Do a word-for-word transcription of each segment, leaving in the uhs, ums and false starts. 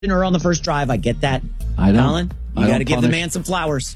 or on the first drive. I get that. I know. Colin, you got to give punish. the man some flowers.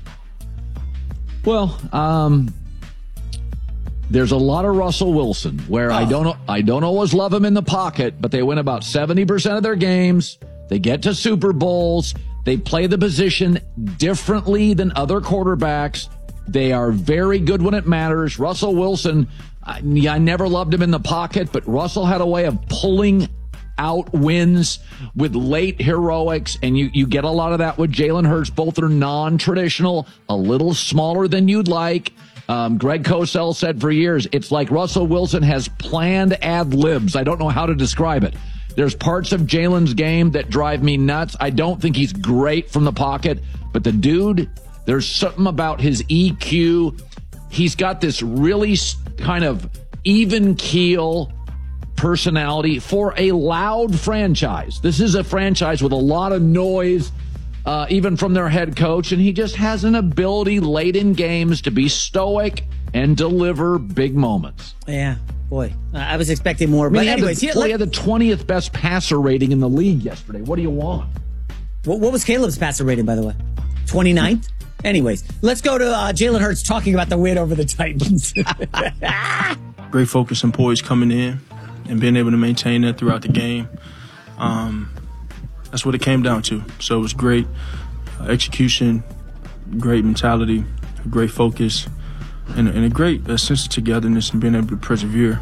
Well, um, there's a lot of Russell Wilson where oh. I don't I don't always love him in the pocket, but they win about seventy percent of their games. They get to Super Bowls. They play the position differently than other quarterbacks. They are very good when it matters. Russell Wilson, I, I never loved him in the pocket, but Russell had a way of pulling out wins with late heroics, and you, you get a lot of that with Jalen Hurts. Both are non-traditional, a little smaller than you'd like. Um, Greg Cosell said for years, it's like Russell Wilson has planned ad-libs. I don't know how to describe it. There's parts of Jalen's game that drive me nuts. I don't think he's great from the pocket, but the dude, there's something about his E Q. He's got this really kind of even keel personality for a loud franchise. This is a franchise with a lot of noise, uh, even from their head coach, and he just has an ability late in games to be stoic and deliver big moments. Yeah. Boy, I was expecting more. I mean, but he anyways, had the, he had the twentieth best passer rating in the league yesterday. What do you want? What, what was Caleb's passer rating, by the way? twenty-ninth? Anyways, let's go to uh, Jalen Hurts talking about the win over the Titans. Great focus and poise coming in and being able to maintain that throughout the game. Um, that's what it came down to. So it was great uh, execution, great mentality, great focus. And, and a great uh, sense of togetherness and being able to persevere.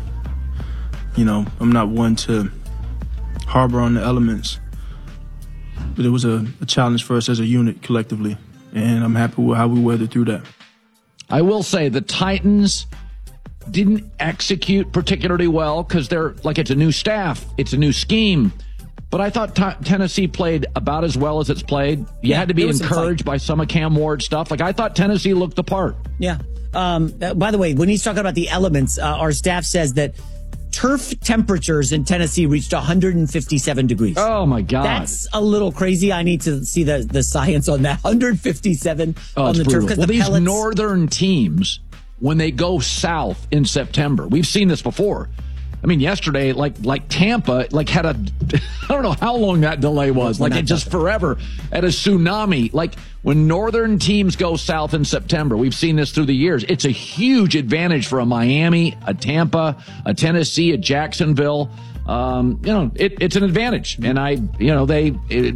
You know, I'm not one to harbor on the elements, but it was a, a challenge for us as a unit collectively, and I'm happy with how we weathered through that. I will say the Titans didn't execute particularly well because they're like it's a new staff, it's a new scheme. But I thought t- Tennessee played about as well as it's played. You yeah, had to be encouraged by some of Cam Ward's stuff. Like I thought Tennessee looked the part. Yeah. Um, uh, by the way, when he's talking about the elements, uh, our staff says that turf temperatures in Tennessee reached one hundred fifty-seven degrees. Oh, my God. That's a little crazy. I need to see the, the science on that. one hundred fifty-seven oh, on the brutal. turf. Well, the these pellets... northern teams, when they go south in September, we've seen this before. I mean, yesterday, like like Tampa, like had a, I don't know how long that delay was. Like it just forever at a tsunami. Like when northern teams go south in September, we've seen this through the years. It's a huge advantage for a Miami, a Tampa, a Tennessee, a Jacksonville. Um, you know, it, it's an advantage. And I, you know, they, it,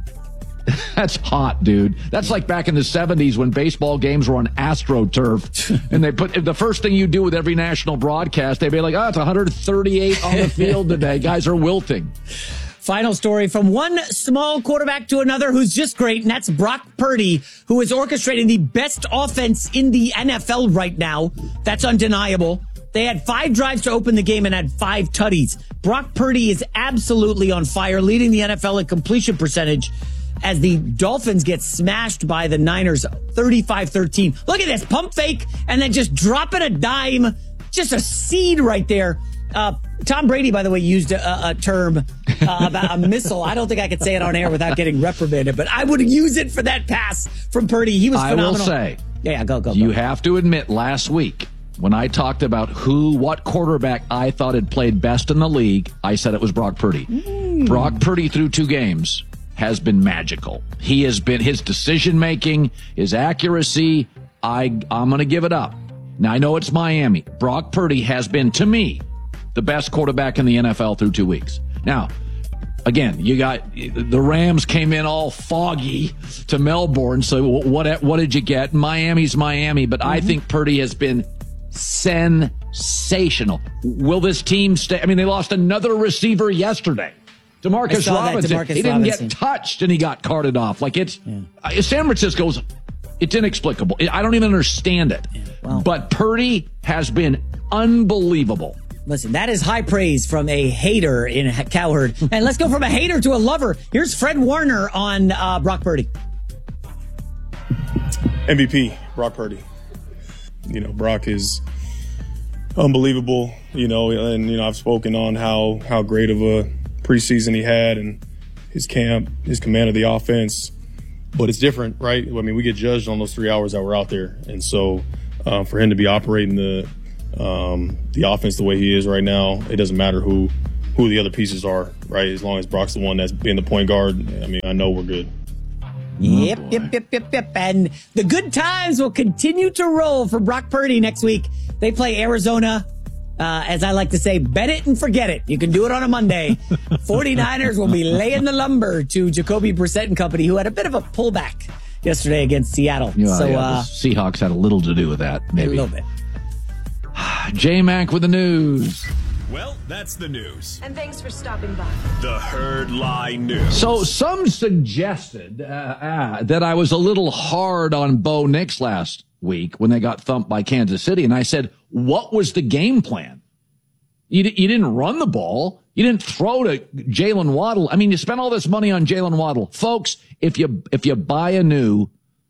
that's hot, dude. That's like back in the seventies when baseball games were on AstroTurf. And they put the first thing you do with every national broadcast, they'd be like, oh, it's one hundred thirty-eight on the field today. Guys are wilting. Final story from one small quarterback to another who's just great, and that's Brock Purdy, who is orchestrating the best offense in the N F L right now. That's undeniable. They had five drives to open the game and had five tutties. Brock Purdy is absolutely on fire, leading the N F L in completion percentage as the Dolphins get smashed by the Niners thirty-five thirteen. Look at this, pump fake, and then just dropping a dime. Just a seed right there. Uh, Tom Brady, by the way, used a, a term uh, about a missile. I don't think I could say it on air without getting reprimanded, but I would use it for that pass from Purdy. He was phenomenal. I will say, yeah, yeah, go, go, go. You have to admit, last week, when I talked about who, what quarterback I thought had played best in the league, I said it was Brock Purdy. Mm. Brock Purdy through two games has been magical. He has been, his decision-making, his accuracy, I, I'm going to give it up. Now, I know it's Miami. Brock Purdy has been, to me, the best quarterback in the N F L through two weeks. Now, again, you got, the Rams came in all foggy to Melbourne, so what, what did you get? Miami's Miami, but mm-hmm. I think Purdy has been sensational. Will this team stay? I mean, they lost another receiver yesterday. DeMarcus Robinson, DeMarcus he didn't Robinson. get touched and he got carted off. Like it's yeah. uh, San Francisco's, it's inexplicable. I don't even understand it. Yeah, well, but Purdy has been unbelievable. Listen, that is high praise from a hater in Cowherd. And let's go from a hater to a lover. Here's Fred Warner on uh, Brock Purdy. M V P, Brock Purdy. You know, Brock is unbelievable, you know, and, you know, I've spoken on how, how great of a preseason he had and his camp, his command of the offense. But it's different, right? I mean, we get judged on those three hours that we're out there. And so uh, for him to be operating the um, the offense the way he is right now, it doesn't matter who who the other pieces are, right? As long as Brock's the one that's being the point guard, I mean, I know we're good. Yep, oh yep, yep, yep, yep. And the good times will continue to roll for Brock Purdy next week. They play Arizona. Uh, as I like to say, bet it and forget it. You can do it on a Monday. 49ers will be laying the lumber to Jacoby Brissett and company, who had a bit of a pullback yesterday against Seattle. Yeah, so yeah, uh, the Seahawks had a little to do with that, maybe. A little bit. J-Mac with the news. Well, that's the news. And thanks for stopping by. The Herd Lie News. So some suggested uh, uh, that I was a little hard on Bo Nix last week when they got thumped by Kansas City. And I said, what was the game plan? You, you didn't run the ball. You didn't throw to Jalen Waddle. I mean, you spent all this money on Jalen Waddle. Folks, if you if you buy a new,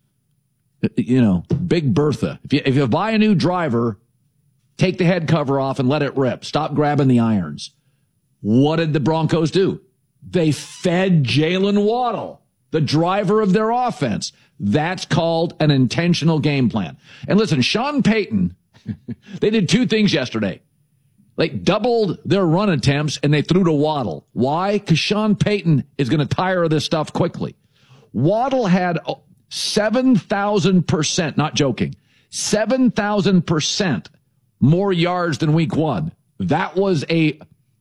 you know, Big Bertha, if you, if you buy a new driver, take the head cover off and let it rip. Stop grabbing the irons. What did the Broncos do? They fed Jalen Waddle, the driver of their offense. That's called an intentional game plan. And listen, Sean Payton, they did two things yesterday. They doubled their run attempts and they threw to Waddle. Why? Because Sean Payton is going to tire of this stuff quickly. Waddle had seven thousand percent, not joking, seven thousand percent more yards than week one. That was a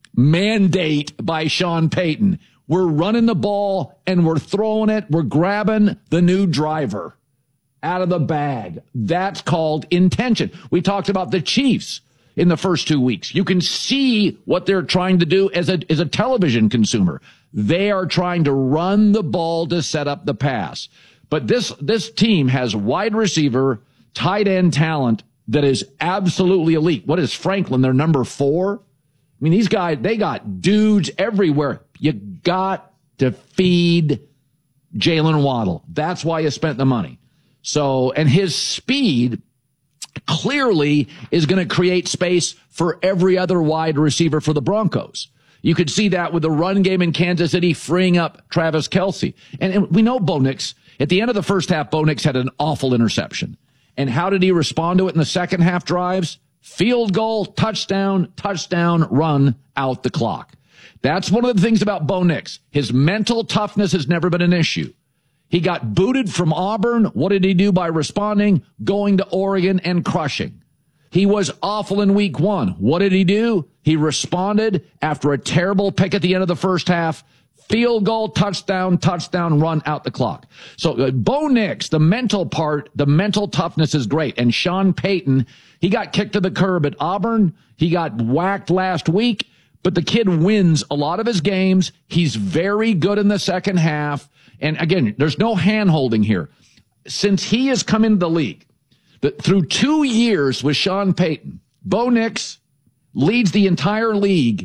mandate by Sean Payton. We're running the ball and we're throwing it. We're grabbing the new driver out of the bag. That's called intention. We talked about the Chiefs in the first two weeks. You can see what they're trying to do as a, as a television consumer. They are trying to run the ball to set up the pass. But this, this team has wide receiver, tight end talent that is absolutely elite. What is Franklin, their number four? I mean, these guys, they got dudes everywhere. You got to feed Jalen Waddle. That's why you spent the money. So, and his speed clearly is going to create space for every other wide receiver for the Broncos. You could see that with the run game in Kansas City freeing up Travis Kelce. And, and we know Bo Nix, at the end of the first half, Bo Nix had an awful interception. And how did he respond to it in the second half drives? Field goal, touchdown, touchdown, run out the clock. That's one of the things about Bo Nix. His mental toughness has never been an issue. He got booted from Auburn. What did he do by responding? Going to Oregon and crushing. He was awful in week one. What did he do? He responded after a terrible pick at the end of the first half. Field goal, touchdown, touchdown, run out the clock. So uh, Bo Nix, the mental part, the mental toughness is great. And Sean Payton, he got kicked to the curb at Auburn. He got whacked last week, but the kid wins a lot of his games. He's very good in the second half. And again, there's no hand-holding here. Since he has come into the league, that through two years with Sean Payton, Bo Nix leads the entire league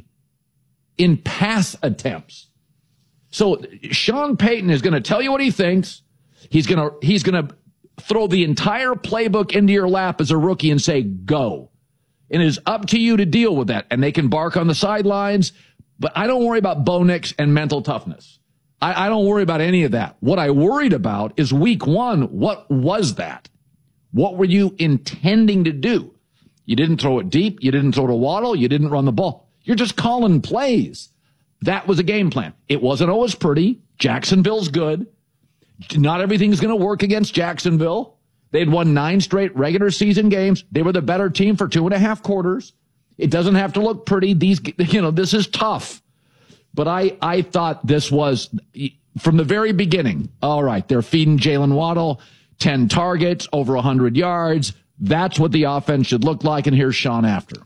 in pass attempts. So Sean Payton is going to tell you what he thinks. He's going to, he's going to throw the entire playbook into your lap as a rookie and say, go. And it is up to you to deal with that. And they can bark on the sidelines, but I don't worry about Bo Nix and mental toughness. I, I don't worry about any of that. What I worried about is week one. What was that? What were you intending to do? You didn't throw it deep. You didn't throw to Waddle. You didn't run the ball. You're just calling plays. That was a game plan. It wasn't always pretty. Jacksonville's good. Not everything's going to work against Jacksonville. They'd won nine straight regular season games. They were the better team for two and a half quarters. It doesn't have to look pretty. These, you know, this is tough. But I, I thought this was, from the very beginning, all right, they're feeding Jalen Waddle, ten targets, over one hundred yards. That's what the offense should look like, and here's Sean after.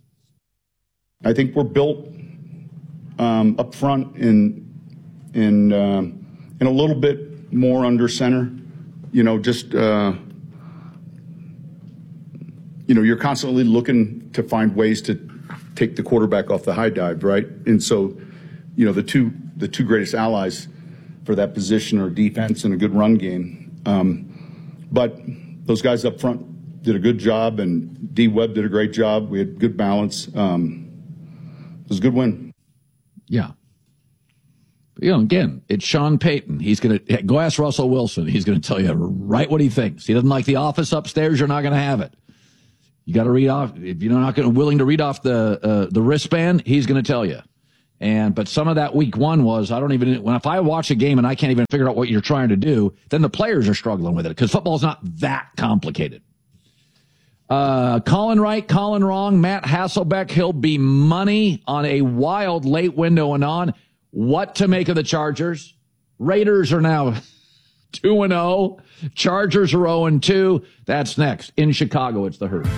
I think we're built um, up front in, in, um, in a little bit more under center. You know, just, uh, you know, you're constantly looking to find ways to take the quarterback off the high dive, right? And so, you know, the two the two greatest allies for that position are defense and a good run game. Um, but those guys up front did a good job, and D. Webb did a great job. We had good balance. Um, it was a good win. Yeah. You know, again, it's Sean Payton. He's going to go ask Russell Wilson. He's going to tell you right what he thinks. He doesn't like the office upstairs. You're not going to have it. You got to read off. If you're not going to willing to read off the uh, the wristband, he's going to tell you. And but some of that week one was, I don't even, when if I watch a game and I can't even figure out what you're trying to do, then the players are struggling with it because football's not that complicated. Uh, Colin right, Colin wrong, Matt Hasselbeck, he'll be money on a wild late window and on. What to make of the Chargers? Raiders are now two and oh. Chargers are oh and two. That's next. In Chicago, it's the Herd.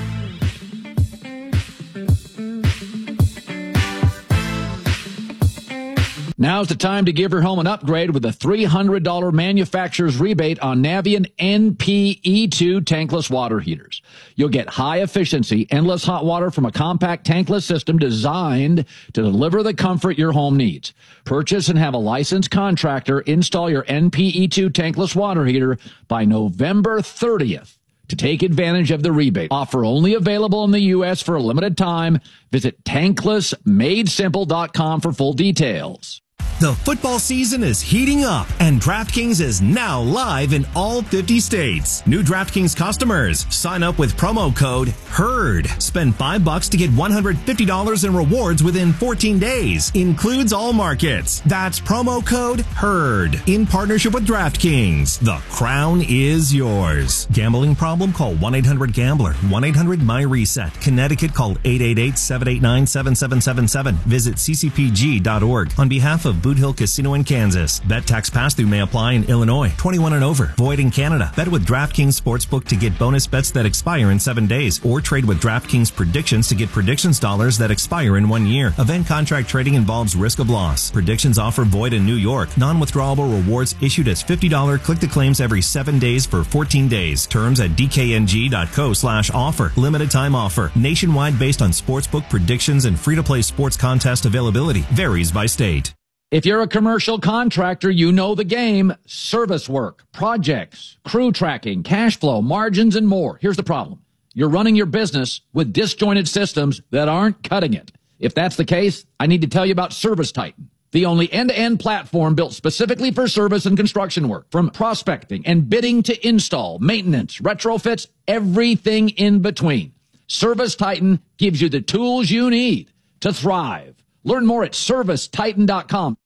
Now's the time to give your home an upgrade with a three hundred dollars manufacturer's rebate on Navien N P E two tankless water heaters. You'll get high efficiency, endless hot water from a compact tankless system designed to deliver the comfort your home needs. Purchase and have a licensed contractor install your N P E two tankless water heater by November thirtieth. To take advantage of the rebate. Offer only available in the U S for a limited time. Visit tankless made simple dot com for full details. The football season is heating up, and DraftKings is now live in all fifty states. New DraftKings customers, sign up with promo code HERD. Spend five bucks to get one hundred fifty dollars in rewards within fourteen days. Includes all markets. That's promo code HERD. In partnership with DraftKings, the crown is yours. Gambling problem? Call one eight hundred gambler. one eight hundred my reset. Connecticut, call eight eight eight, seven eight nine, seven seven seven seven. Visit c c p g dot org. On behalf of Boot Hill Casino in Kansas. Bet tax pass-through may apply in Illinois. twenty-one and over. Void in Canada. Bet with DraftKings Sportsbook to get bonus bets that expire in seven days. Or trade with DraftKings Predictions to get predictions dollars that expire in one year. Event contract trading involves risk of loss. Predictions offer void in New York. Non-withdrawable rewards issued as fifty dollars click-to-claims every seven days for fourteen days. Terms at d k n g dot co slash offer. Limited time offer. Nationwide based on sportsbook predictions and free-to-play sports contest availability. Varies by state. If you're a commercial contractor, you know the game. Service work, projects, crew tracking, cash flow, margins, and more. Here's the problem. You're running your business with disjointed systems that aren't cutting it. If that's the case, I need to tell you about Service Titan, the only end-to-end platform built specifically for service and construction work. From prospecting and bidding to install, maintenance, retrofits, everything in between. Service Titan gives you the tools you need to thrive. Learn more at service titan dot com.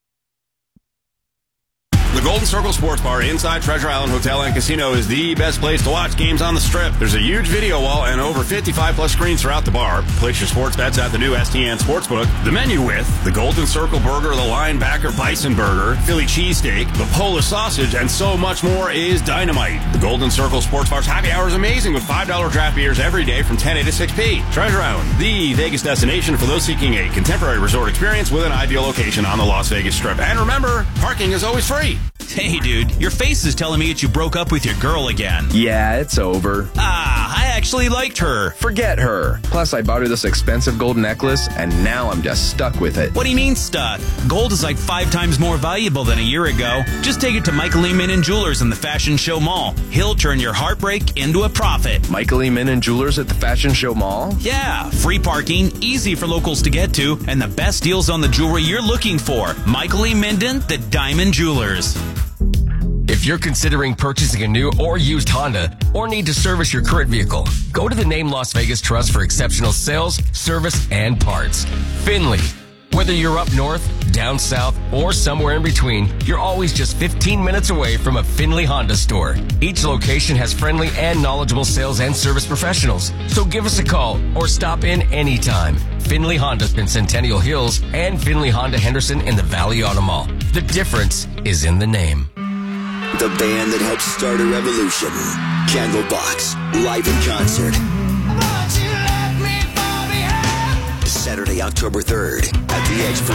The Golden Circle Sports Bar inside Treasure Island Hotel and Casino is the best place to watch games on the Strip. There's a huge video wall and over fifty-five plus screens throughout the bar. Place your sports bets at the new S T N Sportsbook. The menu with the Golden Circle Burger, the Linebacker Bison Burger, Philly Cheesesteak, the Polish Sausage, and so much more is dynamite. The Golden Circle Sports Bar's happy hour is amazing with five dollars draft beers every day from ten a to six p. Treasure Island, the Vegas destination for those seeking a contemporary resort experience with an ideal location on the Las Vegas Strip. And remember, parking is always free. Hey, dude, your face is telling me that you broke up with your girl again. Yeah, it's over. Ah, I actually liked her. Forget her. Plus, I bought her this expensive gold necklace, and now I'm just stuck with it. What do you mean stuck? Gold is like five times more valuable than a year ago. Just take it to Michael E. Minnan Jewelers in the Fashion Show Mall. He'll turn your heartbreak into a profit. Michael E. Minnan Jewelers at the Fashion Show Mall? Yeah, free parking, easy for locals to get to, and the best deals on the jewelry you're looking for. Michael E. Minnan, the Diamond Jewelers. If you're considering purchasing a new or used Honda or need to service your current vehicle, go to the Name Las Vegas Trust for exceptional sales, service, and parts. Finley. Whether you're up north, down south, or somewhere in between, you're always just fifteen minutes away from a Finley Honda store. Each location has friendly and knowledgeable sales and service professionals. So give us a call or stop in anytime. Finley Honda in Centennial Hills and Finley Honda Henderson in the Valley Auto Mall. The difference is in the name. The band that helped start a revolution. Candlebox, live in concert. Saturday, October third at the Edge.